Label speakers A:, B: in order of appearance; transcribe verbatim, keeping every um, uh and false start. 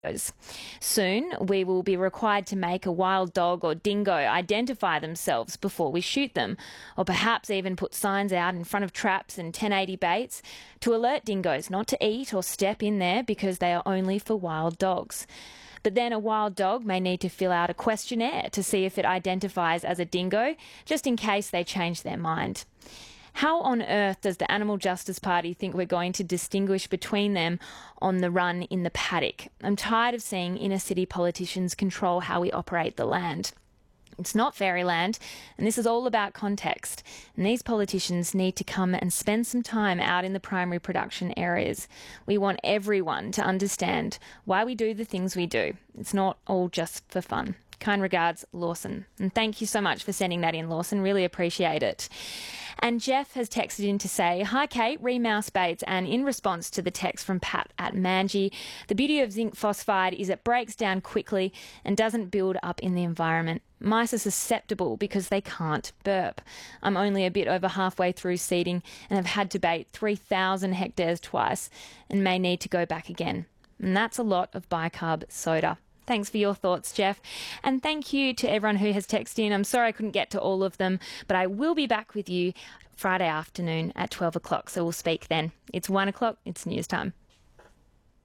A: Soon, we will be required to make a wild dog or dingo identify themselves before we shoot them, or perhaps even put signs out in front of traps and ten eighty baits to alert dingoes not to eat or step in there because they are only for wild dogs. But then a wild dog may need to fill out a questionnaire to see if it identifies as a dingo, just in case they change their mind. How on earth does the Animal Justice Party think we're going to distinguish between them on the run in the paddock? I'm tired of seeing inner city politicians control how we operate the land. It's not fairyland, and this is all about context. And these politicians need to come and spend some time out in the primary production areas. We want everyone to understand why we do the things we do. It's not all just for fun. Kind regards, Lawson. And thank you so much for sending that in, Lawson. Really appreciate it. And Jeff has texted in to say, "Hi Kate, re-mouse baits," and in response to the text from Pat at Manji, the beauty of zinc phosphide is it breaks down quickly and doesn't build up in the environment. Mice are susceptible because they can't burp. I'm only a bit over halfway through seeding and have had to bait three thousand hectares twice and may need to go back again. And that's a lot of bicarb soda. Thanks for your thoughts, Jeff. And thank you to everyone who has texted in. I'm sorry I couldn't get to all of them, but I will be back with you Friday afternoon at twelve o'clock, so we'll speak then. It's one o'clock, it's news time.